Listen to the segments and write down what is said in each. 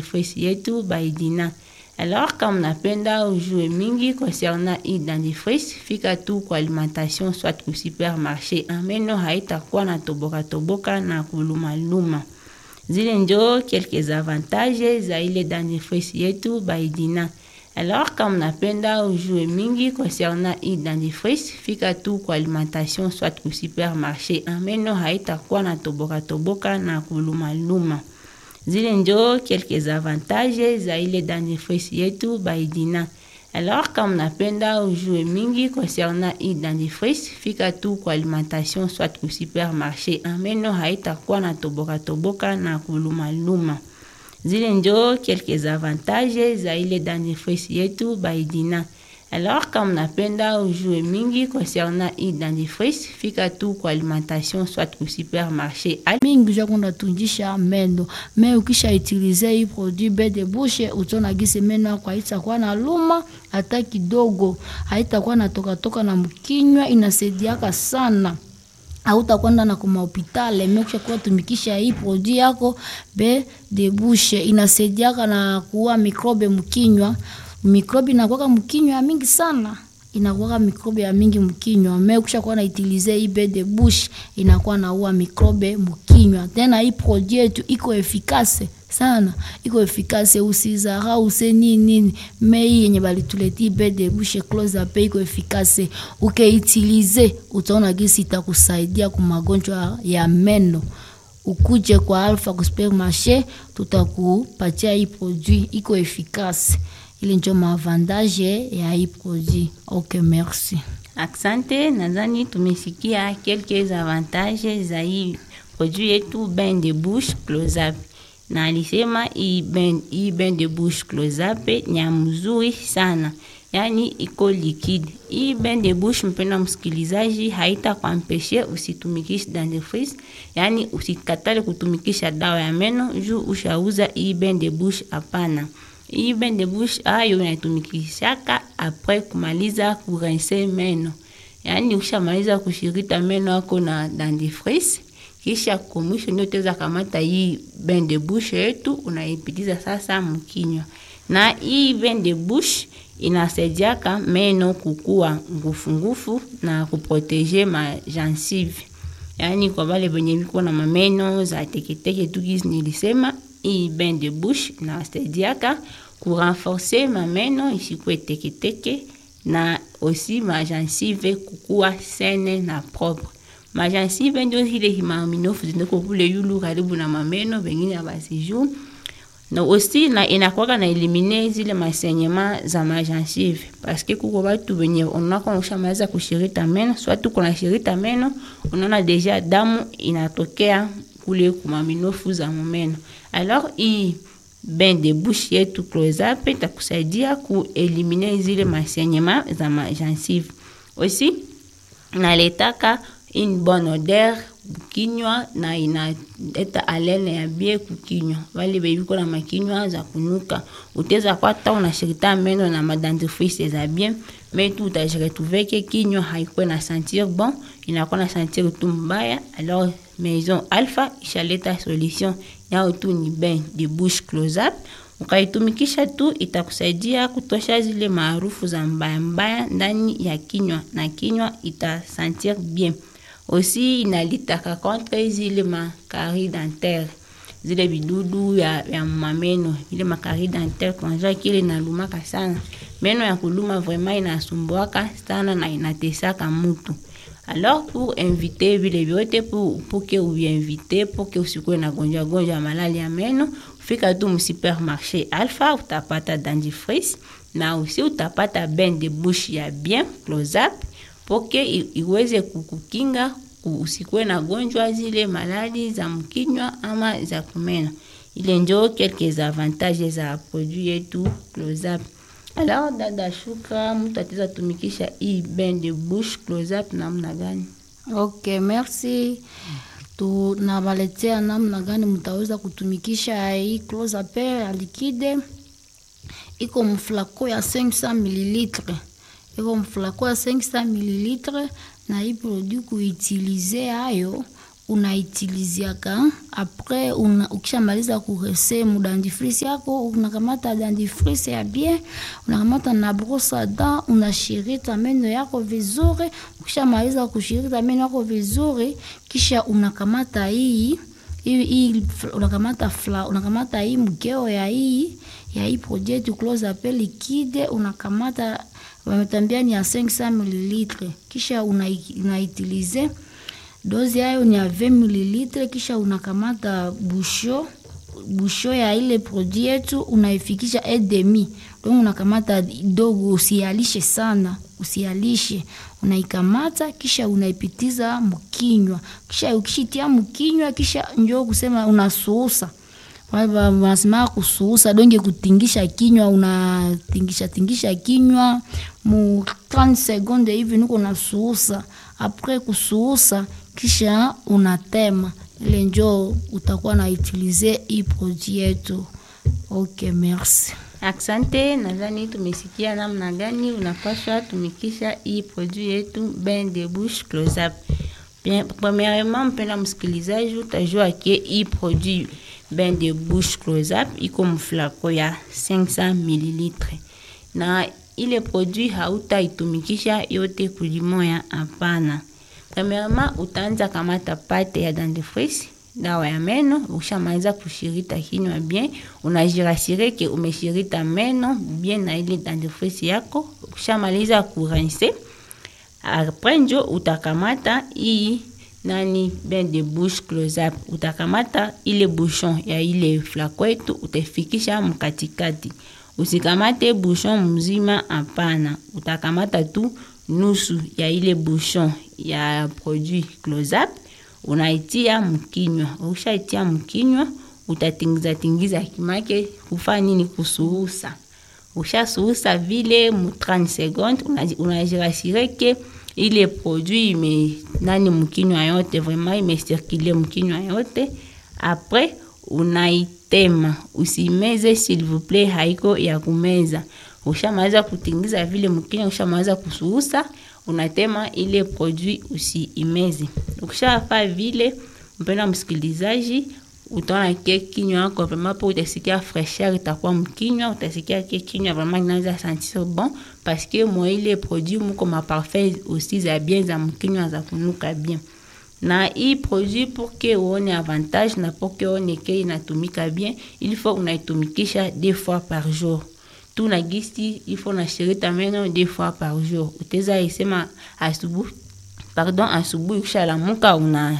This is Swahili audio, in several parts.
dentifrice yetu Baidina. Alors kama unapenda ujue mingi concernant hii dentifrice, fika tu kwa alimentation soit ku supermarché. Meno haitakuwa na toboka na kuluma. Zile njo quelques avantages za ile dentifrice yetu Baidina. Alors kama unapenda ujue mingi concernant hii dentifrice, fika tu kwa alimentation soit ku supermarché. Meno haitakuwa na toboka na kuluma. Zile njo quelques avantages za ile dentifrice yetu Baidina. Alors kama unapenda ujue mingi concernant hii dentifrice, fika tu kwa alimentation soit ku supermarché. Meno haitakuwa na toboka na kuluma. Zile njo quelques avantages za ile dentifrice yetu Baidina. Alors kama unapenda ujue mingi concernant hii dentifrice, fika tu kwa alimentation soit ku supermarché. Mingi ja kuna tunjisha meno. Me ukisha utilize hii produit bain de bouche, utona gisi meno yako haitakuwa na luma hata kidogo. Haitakuwa na toka na mkinywa, inasaidiaka sana. Hautakwenda na kuma hospitali. Mekisha kwa tumikisha hii produit yako bain de bouche, inasaidiaka na kuua mikrobe mkinywa. Mikrobi inakuwa mkinywa mingi sana. Inakuwa mikrobe ya mingi mkinywa. Mekisha kwa na utilize hii bain de bouche, inakuwa na ua mikrobe mkinywa. Tena hii produit yetu iko efficace sana. Iko efficace, usizarau nini. Mei yenye balituletea bain de bouche close up iko efficace. Ukiutilize utaona gisi itakusaidia kwa magonjwa ya meno. Ukuje kwa Alpha ku supermarché, tutakupatia hii produit iko efficace. Ili njo maavantage ya hii produit. Okay, merci. Asante, nadhani tumesikia quelques avantages za hii produit yetu bain de bouche close up. Na alisema hii bain de bouche close up ni mzuri sana. Yani iko liquide. Hii bain de bouche, mpenda msikilizaji, haita kuampeshe usitumikishe dentifrice. Yani usikatale kutumikisha dawa ya meno juu ushauza hii bain de bouche, hapana. Hii bain de bouche ayo unatumikishaka après kumaliza kurinse meno. Yani ukishamaliza kushirita meno yako na dentifrice, kisha kumwisho ndio utaweza kamata hii bain de bouche yetu unaipitiza sasa mkinywa. Na hii bain de bouche inasaidiaka meno kukua ngufu na kuproteger ma gencive. Yani kwa wale wenye biko na mameno za teketeke tukizi nilisema, hii bain de bouche inasaidiaka kurenforcer mameno isikuwe teketeke na aussi ma gencive kukua saine na propre. Ma gencive ndio zile himaminofu zineko kule yulu karibu na mameno wengine abasiju. Na aussi na inakuwa na eliminer zile masaignements za ma gencive, parce que kuko watu wenye onaka ushamaliza kushirita meno, soit kuna shirita meno unaona deja damu inatokea kule kuma minofu za meno. Alors hii bain de bouche yetu close up itakusaidia ku eliminer zile masaignements za ma gencive. Aussi naletaka une bonne odeur kinywa na inaleta alene ya bie kukinywa. Wale bebiko na makinywa za kunuka, uteza kwa ta unashirita meno na madentifrice za bien, mais tu utajiretrouver que kinywa haikuwa na sentir bon, inakuwa na sentir tu mbaya. Alors Maison Alpha ishaleta solution yao tu ni bain de bouche close up. Ukaitumikisha tu itakusaidia kutosha zile maarufu za mbaya ndani ya kinywa na kinywa ita sentir bien. Aussi inalitaka contre zile makari dentaire, zile bidudu ya mameno, zile makari dentaire konja kile nalumaka sana. Meno ya kuluma vraiment inasumbuaka sana na inatesaka mtu. Alors pour inviter vile vyote, pour que vous inviter, pour que usikuwe na gonja malali ya meno, fika tu supermarché Alpha, utapata dentifrice na aussi utapata bain de bouche ya bien close up, pour que iweze kukukinga usikuwe na gonjwa zile malali za mkinywa ama za kumeno. Ile njo quelques avantages za produit yetu close up. Alors dada Shukra, mutatiza tumikisha hii bain de bouche close up namna gani? Okay, merci. Tunabaletea namna gani mtaweza kutumikisha hii close up ya liquide. Iko mflako ya 500 ml. Iko mflako ya 500 ml na hii produit kuutilize hayo unaitiliziaka après ukishamaliza kurese mu dentifrice yako, unakamata dentifrice ya bien, unakamata na brosse à dents, unashirita meno yako vizuri. Ukishamaliza kushirita meno yako vizuri, kisha unakamata hii unakamata hii mgeo ya hii produit close appel liquide, unakamata wametambia ni ya 500 ml, kisha unaitilize dozi yayo ni ya 20 ml, kisha unakamata busho ya ile produit yetu unaifikisha 1/2. Donc unakamata dogo, usialishe sana, unaikamata kisha unaipitiza mkinywa, kisha ukishitia mkinywa, kisha njoo kusema unasuusa. Wanasema kusuusa donge kutingisha kinywa, unatingisha kinywa mu 30 secondes hivi niko nasuusa. Après kusuusa kisha unatema, ile njoo utakuwa na utilize hii produit yetu. Okay, merci. Asante, nadhani tumesikia namna gani unapaswa tumikisha hii produit yetu bain de bouche close up. Bien, premièrement, mpenda msikilizaji utajua ke hii produit bain de bouche close up iko mflako ya 500 ml. Na ile produit hautaitumikisha yote kulimoya, hapana. Premièrement, utaanza kamata pate ya dentifrice, dawa ya meno. Ukishamaliza kushirita kinywa bien, unajirasire ke umeshirita meno bien na ile dentifrice yako. Ukishamaliza kurinse, après njo utakamata hii bain de bouche close up. Utakamata ile bouchon ya ile flako yetu, utafikisha mkatikati. Usikamate bouchon mzima, hapana. Utakamata tu nusu ya ile bouchon ya produit close up, unaitia mkinywa. Ukishaitia mkinywa, utatingiza kimake kufanya nini? Kusuusa. Ukishasuusa vile mu 30 secondes, unajirasire ke ile produit mkinywa yote, vraiment imecirculer mkinywa yote. Après unaitema, usimeze s'il vous plaît, haiko ya kumeza. Ukishamaliza kutingiza vile mkinywa, ukishamaliza kusuusa, unatema ile produit usiimeze. Ukishafanya vile, mpenda msikilizaji, utaona ke kinywa yako vraiment po utasikia fraîcheur itakuwa mkinywa, utasikia ke kinywa vraiment inaanza sentir bon, parce que moi ile produit muko ma parfum aussi za bien za mkinywa za kunuka bien. Na hii produit pour que uone avantage na pour que uone ke inatumika bien, il faut unaitumikisha 2 fois par jour. Tuna gisi il faut na shirita meno 2 fois par jour. Uteza isema asubuhi ukishalamuka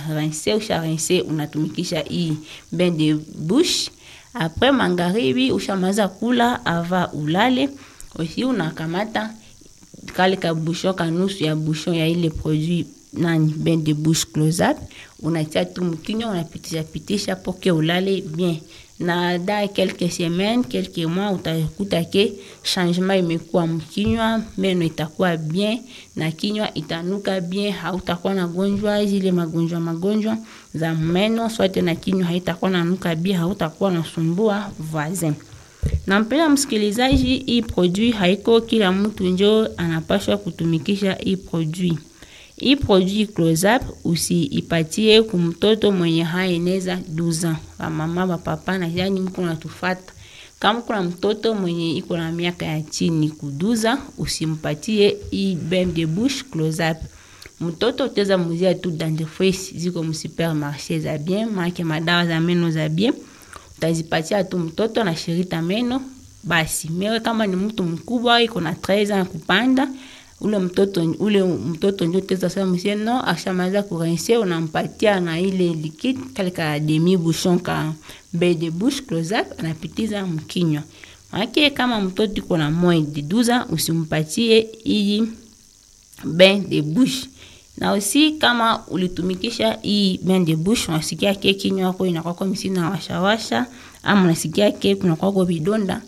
rinse unatumikisha hii bain de bouche. Après magharibi ushamaliza kula ava ulale, aussi unakamata kale ka bouchon kanusu ya bouchon ya ile produit bain de bouche close up, unatia tu mkinywa, unapitisha pour que ulale bien. Na dans quelques semaines, quelques mois, utakuta ke changement imekuwa mkinywa, meno itakuwa bien na kinywa itanuka bien, hautakuwa na gonjwa zile magonjwa za meno, sote na kinywa haitakuwa nanuka bien, hautakuwa nasumbua voisin. Na mpenda msikilizaji, hii produit haiko kila mtu njo anapaswa kutumikisha hii produit. Hii produit close up usiipatie kumtoto mwenye haeneza 12 ans. Wa mama wa papa na yani mko natufata. Kama kuna mtoto mwenye iko na miaka ya chini ku 12 ans, usimpatie hii bain de bouche close up. Mtoto uteza muzia tu dentifrice ziko mu supermarché za bien, marke madawa za meno za bien. Utazipatia tu mtoto na shirita meno basi. Mewe kama ni mtu mkubwa iko na 13 ans kupanda, ule mtoto ndio teza sasa monsieur no, akishamaliza kurinse unampatia na ile liquide kale ka demi bouchon ka bain de bouche close up, anapitiza mkinywa. Maana kama mtoto iko na moins de 12 ans usimpatie hii bain de bouche. Na aussi kama ulitumikisha hii bain de bouche, unasikia ke kinywa yako inakuwa kama sina washawasha, ama unasikia ke kunakuwa kwa vidonda,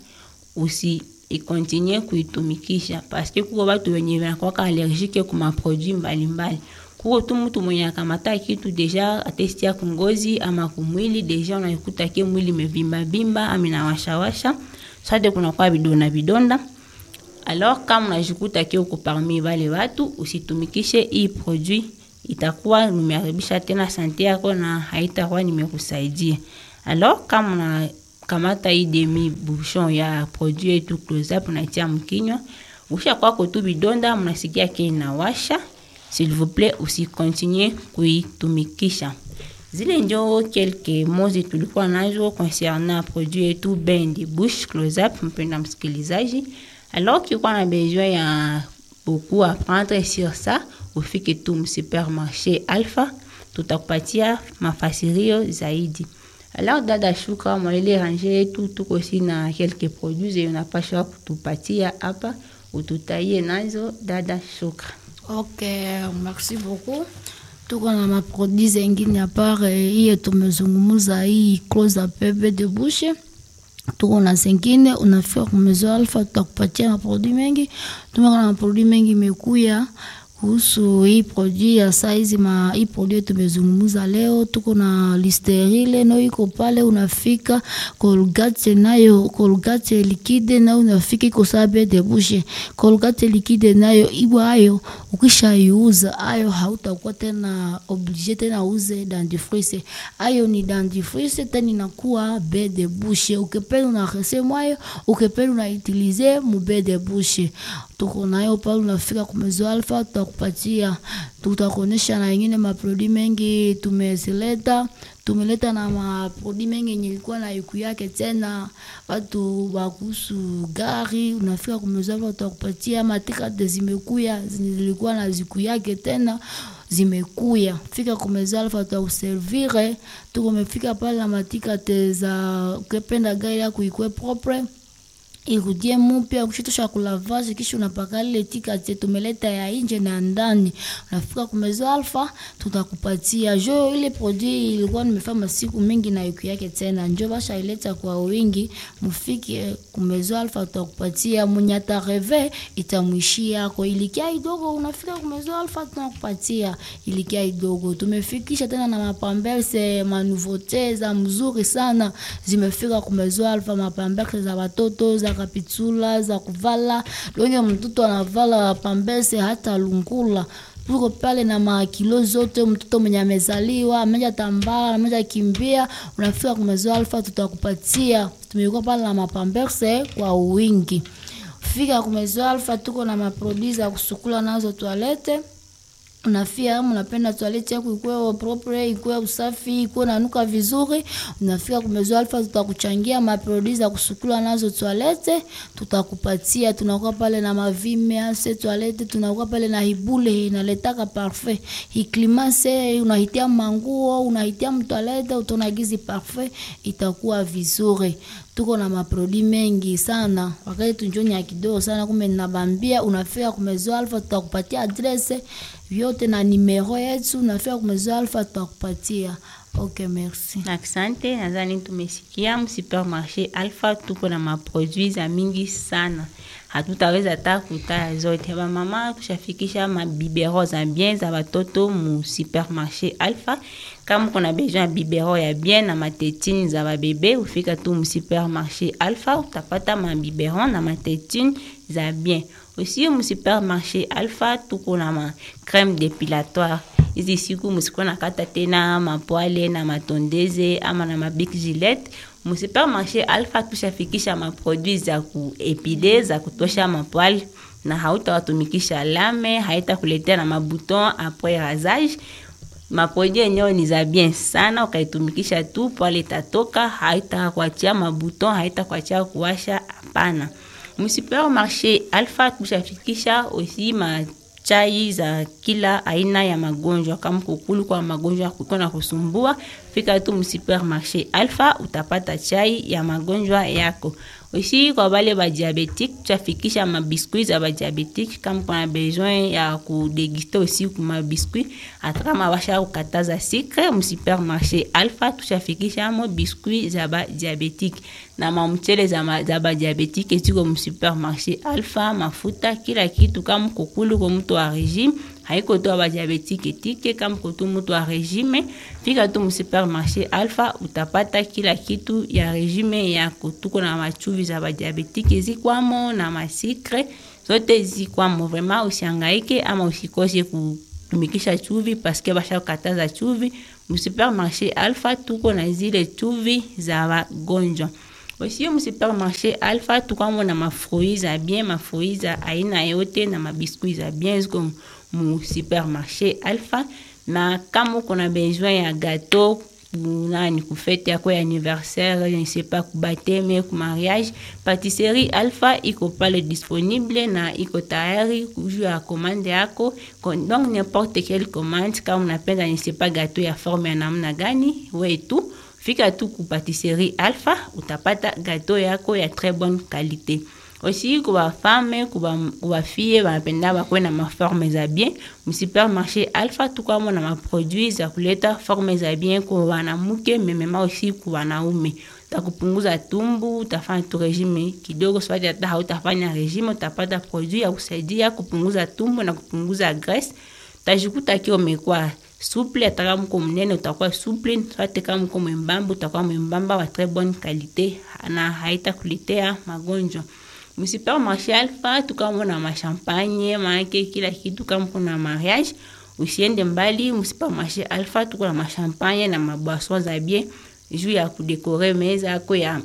continue kuitumikisha, parce que kuko watu wenye wanakuwa allergique kwa maproduit mbalimbali. Kuko tu mtu mwenye akamata kitu deja atestia kungozi ama kumwili, deja unakuta ke mwili imevimba ama inawashawasha, sasa kunakuwa vidonda. Alors kama unajikuta ke uko parmi wale watu, usitumikishe hii produit itakuwa nimeharibisha tena sante yako na haitakuwa nimekusaidia. Alors kama na kamata hii demi bouchon ya produit yetu Close Up unaitia mkinywa, ukisha kwa tu vidonda mnasikia inawasha, s'il vous plaît aussi continuer kuitumikisha. Zile ndio quelques mots tulikuwa nazo concernant produit yetu bain de bouche Close Up, mpenda msikilizaji. Alors ukikuwa na besoin ya beaucoup apprendre sur ça, ufike tu supermarché Alpha, tutakupatia mafasirio zaidi. Alors dada Shukra, mwele ranger tuko si na quelques produits et unapaswa kutupatia hapa ututaie nazo dada Shukra. Ok, merci beaucoup. Tuko na maproduits zengine à part hii tumezungumuza hii Close Up de bouche. Tuko na zengine unafika kwa Maison Alpha, tutakupatia maproduits mengi. Tumeko na maproduits mengi mekuya kuhusu hii produit ya size hii produit tumezungumuza leo. Tuko na Listerine no iko pale, unafika Colgate nayo, Colgate liquide na unafika iko sabe de bouche. Colgate liquide nayo hayo ukishaiuza hayo hautakuwa tena obligé tena uze dentifrice. Hayo ni dentifrice tena inakuwa bain de bouche. Ukipenda na resemo hayo, ukipenda na utiliser mu bain de bouche. Tuko nayo pale, unafika kwa Maison Alpha, tutakupatia, tutakuonesha na wengine maproduit mengi tumeleta na maproduit mengi nilikuwa na yuku yake tena watu bakuhusu gari. Unafika kwa Maison Alpha, tutakupatia matika zimekuya zilikuwa na ziku yake tena zimekuya. Fika kwa Maison Alpha, tutakuservire. Tuko mefika pale na matika za ukipenda gari yako ikuwe propre, irudie mpya, kushitosha kulavage, kisha unapaka ile tika tumeleta ya nje na ndani. Unafika kwa Maison Alpha, tutakupatia jo ile produit ilikuwa nimefanya siku mingi na yuko yake tena, njoo basha ileta kwa wingi. Mufike kwa Maison Alpha, tutakupatia munyata reve itamwishia kwa ilikia idogo. Unafika kwa Maison Alpha, tunakupatia ilikia idogo. Tumefikisha tena na mapamberse manouveauté za mzuri sana zimefika kwa Maison Alpha, mapamberse za watoto, za kapitula, za kuvala. Longe mtoto anavala pambese hata lungula. Tuko pale na makilo zote, mtoto mwenye amezaliwa, ameja tambala, ameja kimbia, unafika kwa Maison Alpha, tutakupatia. Tumekuwa pale na mapamberse kwa wingi. Fika kwa Maison Alpha, tuko na maproduits za kusukula nazo toilette. Unafia unapenda toilette yako ikuwe propre, ikuwe usafi, ikuwe nanuka vizuri, unafika kwa Maison Alpha, tutakuchangia maproduits za kusukula nazo toilette, tutakupatia. Tunakuwa pale na mavime ase toilette, tunakuwa pale na hibule inaletaka parfait, hiklimase unahitia manguo, unahitia mtoilette, utonagizi parfait, itakuwa vizuri. Tuko na maproduits mengi sana, wakati tunjoni ya kidogo sana kumbe ninabambia. Unafika kwa Maison Alpha, tutakupatia adresse vyote na numero yetu. Unafika kwa Maison Alpha, tutakupatia. Ok, merci. Asante, nadhani tumesikia supermarché Alpha tuko na maproduits za mingi sana. Hatutaweza hata kutaja zote. Ba mama tushafikisha mabibero za bien za watoto mu supermarché Alpha. Kama kuna besoin ya bibero ya bien na matetini za ba bebe, ufika tu mu supermarché Alpha, utapata mabibero na matetini za bien. Aussi mu supermarché Alpha tuko na ma crème dépilatoire. Hizi siku msiko na kata tena mapoale na matondeze ama na mabic Gillette. Mu supermarché Alpha tushafikisha maproduits za kuepile, za kutosha mapoale na hautawatumikisha lame, haita kuletea na mabuton après rasage. Maproduits yenyewe ni za bien sana, ukaitumikisha tu poale tatoka, haita kuachia mabuton, haita kuachia kuwasha, hapana. Mu supermarché Alpha tushafikisha aussi chai za kila aina ya magonjwa. Kama kukulu kwa magonjwa kuko na kusumbua, fika tu mu supermarché Alpha, utapata chai ya magonjwa yako. Aussi kwa wale ba diabétique, tutafikisha ma biscuits za ba diabétique. Kama kuna besoin ya kudeguster aussi kuma biscuit, atakama washa kukataza sucre, mu supermarché Alpha tutafikisha mo biscuits za ba diabétique. Na mamchele za ba diabétique etiko mu supermarché Alpha, mafuta kila kitu. Kama kukulu kwa mtu wa régime, haiko to ba diabétique etike. Kama kutu mtu wa régime, fika tu mu supermarché Alpha, utapata kila kitu ya régime yako. Tuko na machuvi za ba diabétique zikwamo na masikre zote zikwamo. Vraiment usihangaike ama usikose kutumikisha chuvi paske basha kataza chuvi. Msupermarché Alpha tuko na zile chuvi za wagonjwa. Aussi msupermarché Alpha tuko na mafruits za bien, mafruits za aina yote na mabiscuits za bien ziko msupermarché Alpha. Na kama uko na besoin ya gâteau nani kufete yako ya anniversaire, je ne sais pas, kubateme, ku mariage, pâtisserie Alpha iko pale disponible na iko tayari kujua commande yako. Donc n'importe quelle commande, kama unapenda je ne sais pas gâteau ya forme ya namna gani, wewe tu fika tu ku pâtisserie Alpha utapata gâteau yako ya très bonne qualité. Aussi kuba femme kuba fille banapenda bakwe na maforme za bien, msupermarché Alpha tuko na maproduits za kuleta forme za bien kwa wanamuke memema aussi kwa wanaume. Takupunguza tumbu, utafanya tu regime kidogo, swati hata hautafanya regime, utapata produit ya kusaidia kupunguza tumbu na kupunguza graisse. Tajikuta kio umekuwa souple, ataka mko mnene utakuwa souple, swati kama mko mwembamba utakuwa mwembamba wa très bonne qualité na haitakuletea magonjwa. Msupermarché Alpha tuko na mashampagne, maake kila kitu kama kuna mariage. Usiende mbali, msupermarché Alpha tuko na mashampagne na maboissons za bien juu ya kudekore meza yako ya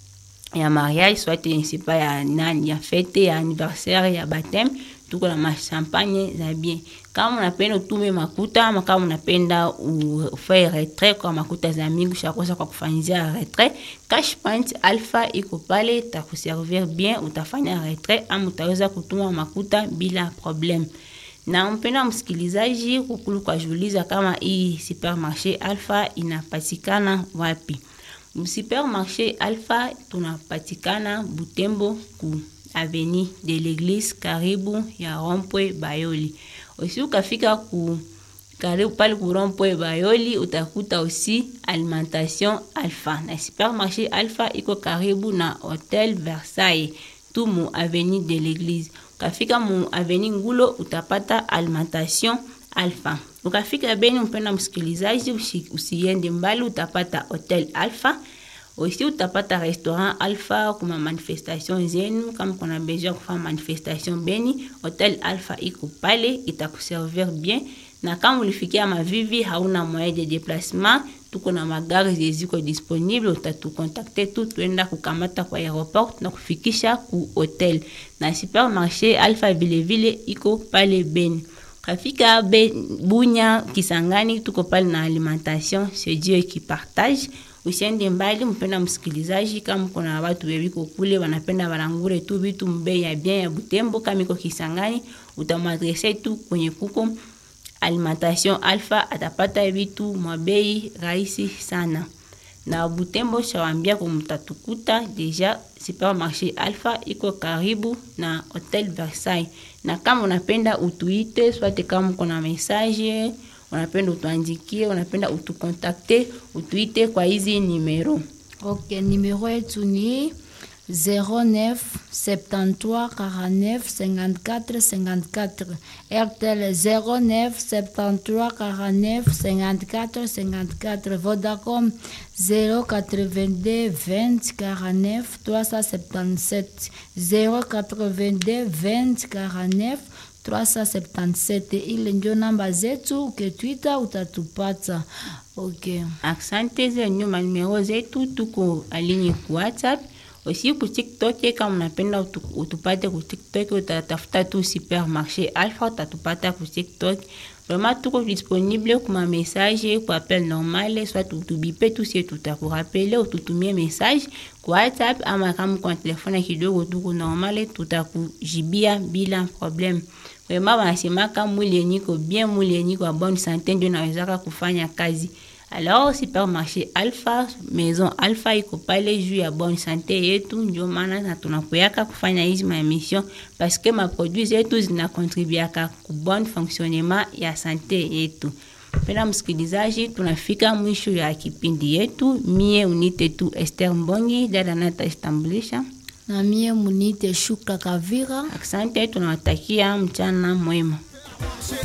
mariage, soit je ne sais pas ya nani ya fête ya anniversaire ya baptême, tuko na mashampagne za bien. Kama unapenda utume makuta ama kama unapenda ufanye retrait kwa makuta za mingi ushakosa kwa kufanyia retrait, Cash Point Alpha iko pale takuservir bien, utafanya retrait ama utaweza kutuma makuta bila problem. Na mpenda msikilizaji kukulu kwa juliza kama hii supermarché Alpha inapatikana wapi. Supermarché Alpha tunapatikana Butembo ku avenue de l'église karibu ya Rond-Point Bayoli. Aussi ukafika ku karibu pale ku Rond-Point Bayoli utakuta aussi alimentation Alpha. Na supermarché Alpha iko karibu na Hotel Versailles tu mu avenue de l'église. Ukafika mu avenue Ngulo utapata alimentation Alpha. Ukafika Beni mpenda msikilizaji usiende mbali utapata Hotel Alpha. Aussi utapata restaurant Alpha kuma manifestation zenu, kama kuna besoin kufanya manifestation Beni, Hotel Alpha iko pale itakuservir bien. Na kama ulifikia Mavivi hauna moyen de déplacement, tuko na magari ziko disponible, utatukontakte tu tuenda kukamata kwa aéroport na kufikisha ku hotel. Na supermarché Alpha vile iko pale Beni. Kafika Bunya Kisangani tuko pale na alimentation, c'est Dieu qui partage. Usiende mbali mpenda msikilizaji, kama kuna watu webiko kule wanapenda barangure tu vitu mbei ya bien ya Butembo, kama iko Kisangani utamadrese tu kwenye kuko alimentation Alpha, atapata vitu mwabei rahisi sana. Na Butembo shawambia kumtatukuta deja supermarché Alpha iko karibu na Hotel Versailles. Na kama unapenda utuite, swate kama kuna message, unapenda utuandikie, unapenda utukontakte, utuite kwa hizi numero. Ok, numero yetu ni 09 73 49 54 54. RTL 09 73 49 54 54. Vodacom 082 20 49 377. 082 20 49 377. Ile ndio namba zetu, ukitwita utatupata. Okay. Asante zenyu, numero zetu tuko alinye ku WhatsApp. Aussi ku TikTok, kama unapenda utupate ku TikTok utatafuta tu supermarché Alpha, utatupata ku TikTok. Vraiment tuko disponible kuma message kwa appel normal, soit tutubipe tu si tutakurapele ututumie message kwa WhatsApp ama kama kwa telefone kidogo tuko normal tutakujibia bila problème. Vraiment wanasema kama mwili niko bien, mwili niko bonne santé ndio naweza kufanya kazi. Alors supermarché Alpha, maison Alpha iko pale juu ya bonne santé yetu, ndio maana na tunakuyaka kufanya hizi ma émission parce que ma produits yetu zina contribuaka ku bon fonctionnement ya santé yetu. Pena msikilizaji, tunafika mwisho ya kipindi yetu. Mie unite tu Esther Mbongi, dada nata estambulisha. Na mie munite Shuka Kavira. Asante, tunawatakia mchana mwema.